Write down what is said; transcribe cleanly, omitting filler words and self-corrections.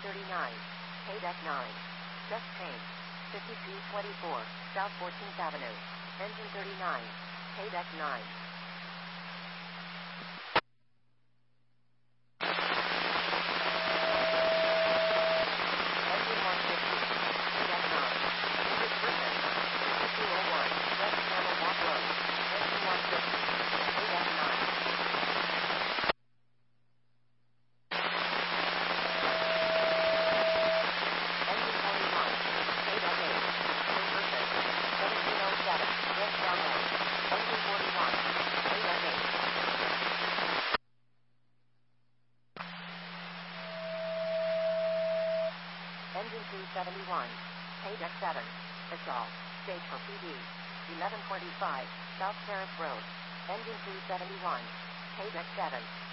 39. K-Deck 9. Just change. 5224, South 14th Avenue. Engine 39. K-Deck 9. Engine 150. K-Deck 9. English version. 5201, West Channel Walk Road. Engine 150. K-Deck 9. Engine 41. K-Deck 8. New version. 1707, West Brownlow. Engine 41. K-Deck 8. Engine 271. K-Deck 7. Assault. Stage for PD. 1125, South Terrace Road. Engine 271. K-Deck 7.